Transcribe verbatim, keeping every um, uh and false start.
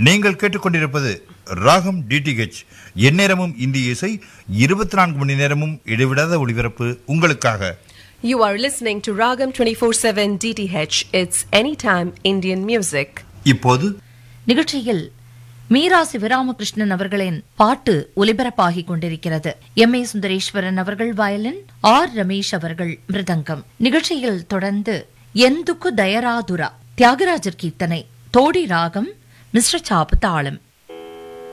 நீங்கள் கேட்டுக்கொண்டிருப்பது ராகம் டிடிஹெச், எந்நேரமும் இந்திய இசை, இருபத்தி நான்கு மணி நேரமும் இடைவிடாத ஒளிபரப்பு உங்களுக்காக. You are listening to Ragam twenty-four seven D T H. It's anytime Indian music. இப்போது நிகழ்ச்சியில் மீரா சிவராமகிருஷ்ணன் அவர்களின் பாட்டு ஒலிபரப்பாகிக் கொண்டிருக்கிறது. எம் ஏ சுந்தரேஸ்வரன் அவர்கள் வயலின், ஆர் ரமேஷ் அவர்கள் மிருதங்கம். நிகழ்ச்சியில் தொடர்ந்து ఎందుకు దయరాదురా, தியாகராஜர் கீர்த்தனை, தோடி ராகம், மிஸ்ர சாப்பு தாளம்.